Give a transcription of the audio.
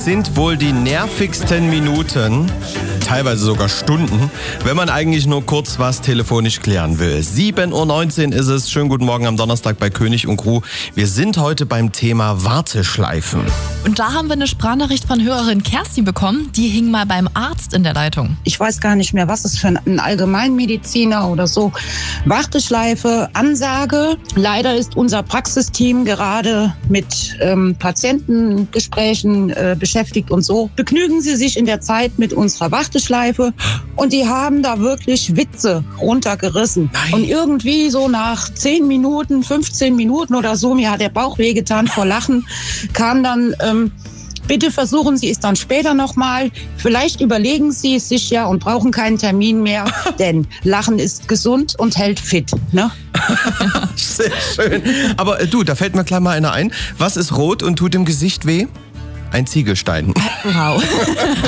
sind wohl die nervigsten Minuten, teilweise sogar Stunden, wenn man eigentlich nur kurz was telefonisch klären will. 7.19 Uhr ist es. Schönen guten Morgen am Donnerstag bei König und Crew. Wir sind heute beim Thema Warteschleifen. Und da haben wir eine Sprachnachricht von Hörerin Kerstin bekommen. Die hing mal beim Arzt in der Leitung. Ich weiß gar nicht mehr, was es für ein Allgemeinmediziner oder so. Warteschleife, Ansage. Leider ist unser Praxisteam gerade mit Patientengesprächen beschäftigt und so. Begnügen Sie sich in der Zeit mit unserer Warteschleife. Und die haben da wirklich Witze runtergerissen. Nein. Und irgendwie so nach 10 Minuten, 15 Minuten oder so, mir hat der Bauch wehgetan vor Lachen, kam dann... Bitte versuchen Sie es dann später nochmal. Vielleicht überlegen Sie es sich ja und brauchen keinen Termin mehr, denn Lachen ist gesund und hält fit, ne? Sehr schön. Aber du, da fällt mir gleich mal einer ein. Was ist rot und tut im Gesicht weh? Ein Ziegelstein. Wow.